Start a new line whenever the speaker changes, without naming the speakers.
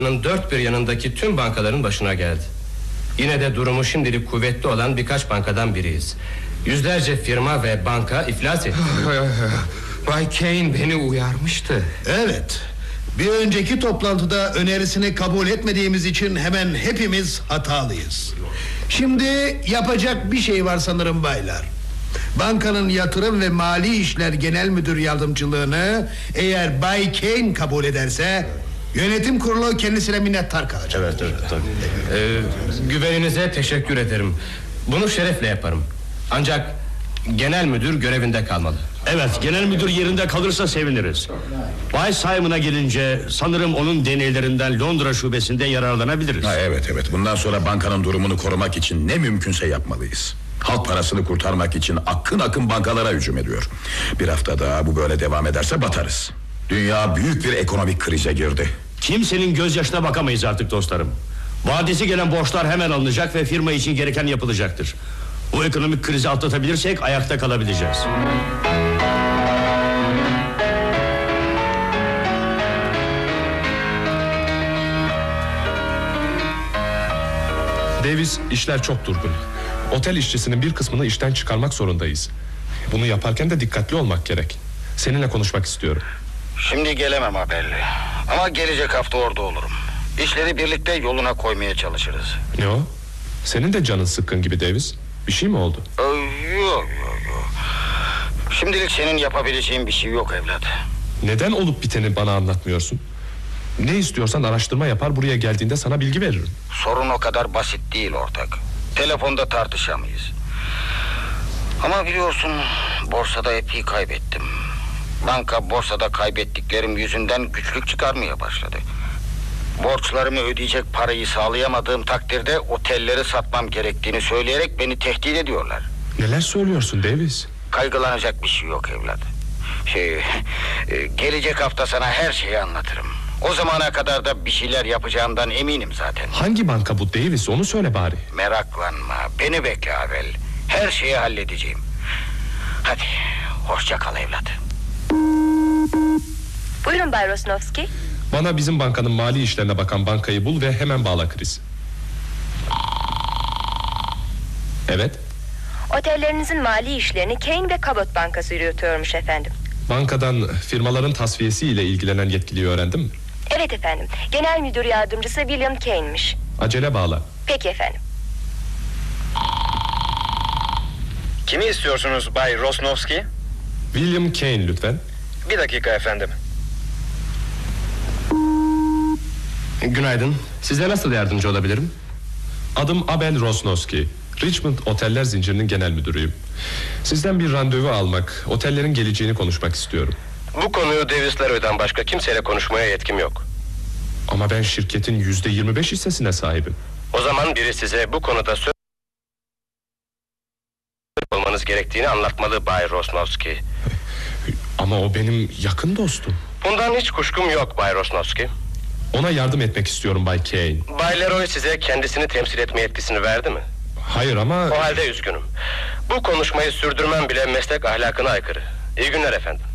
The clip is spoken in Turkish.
dört bir yanındaki tüm bankaların başına geldi. Yine de durumu şimdilik kuvvetli olan birkaç bankadan biriyiz. Yüzlerce firma ve banka iflas etti.
Bay Kane beni uyarmıştı.
Evet. Bir önceki toplantıda önerisini kabul etmediğimiz için hemen hepimiz hatalıyız. Şimdi yapacak bir şey var sanırım baylar. Bankanın yatırım ve mali işler genel müdür yardımcılığını eğer Bay Kane kabul ederse yönetim kurulu kendisine minnettar kalacak.
Evet, tabii. Güveninize teşekkür ederim. Bunu şerefle yaparım. Ancak genel müdür görevinde kalmalı.
Evet, genel müdür yerinde kalırsa seviniriz. Bay Simon'a gelince sanırım onun deneylerinden Londra şubesinde yararlanabiliriz.
Evet, bundan sonra bankanın durumunu korumak için ne mümkünse yapmalıyız. Halk parasını kurtarmak için akın bankalara hücum ediyor. Bir hafta daha bu böyle devam ederse batarız. Dünya büyük bir ekonomik krize girdi.
Kimsenin gözyaşına bakamayız artık dostlarım. Vadesi gelen borçlar hemen alınacak ve firma için gereken yapılacaktır. Bu ekonomik krizi atlatabilirsek ayakta kalabileceğiz.
Davis, işler çok durgun. Otel işçisinin bir kısmını işten çıkarmak zorundayız. Bunu yaparken de dikkatli olmak gerek. Seninle konuşmak istiyorum.
Şimdi gelemem belli. Ama gelecek hafta orada olurum. İşleri birlikte yoluna koymaya çalışırız.
Ne o? Senin de canın sıkkın gibi Davis. Bir şey mi oldu?
Yok. Şimdilik senin yapabileceğin bir şey yok evlat.
Neden olup biteni bana anlatmıyorsun? Ne istiyorsan araştırma yapar, buraya geldiğinde sana bilgi veririm.
Sorun o kadar basit değil ortak. Telefonda tartışamayız. Ama biliyorsun borsada epey kaybettim. Banka borsada kaybettiklerim yüzünden güçlük çıkarmaya başladı. Borçlarımı ödeyecek parayı sağlayamadığım takdirde otelleri satmam gerektiğini söyleyerek beni tehdit ediyorlar.
Neler söylüyorsun Davis?
Kaygılanacak bir şey yok evlat. Gelecek hafta sana her şeyi anlatırım. O zamana kadar da bir şeyler yapacağımdan eminim zaten.
Hangi banka bu Davis, onu söyle bari.
Meraklanma, beni bekle Abel. Her şeyi halledeceğim. Hadi, hoşça kal evlat.
Buyurun Bay Rosnovski.
Bana bizim bankanın mali işlerine bakan bankayı bul ve hemen bağla Chris. Evet.
Otellerinizin mali işlerini Kane ve Cabot Bankası yürütüyormuş efendim.
Bankadan firmaların tasfiyesi ile ilgilenen yetkiliyi öğrendin mi?
Evet efendim. Genel müdür yardımcısı William Kane'miş.
Acele bağla.
Peki efendim.
Kimi istiyorsunuz Bay Rosnovski?
William Kane lütfen.
Bir dakika efendim.
Günaydın. Size nasıl yardımcı olabilirim?
Adım Abel Rosnovski. Richmond Oteller Zinciri'nin genel müdürüyüm. Sizden bir randevu almak, otellerin geleceğini konuşmak istiyorum.
Bu konuyu Davis Leroy'dan başka kimseyle konuşmaya yetkim yok.
Ama ben şirketin %25 hissesine sahibim.
O zaman biri size bu konuda söz olmanız gerektiğini anlatmalı Bay Rosnovski.
Ama o benim yakın dostum.
Bundan hiç kuşkum yok Bay Rosnovski.
Ona yardım etmek istiyorum Bay Kane.
Bay Leroy size kendisini temsil etme yetkisini verdi mi?
Hayır ama...
O halde üzgünüm. Bu konuşmayı sürdürmem bile meslek ahlakına aykırı. İyi günler efendim.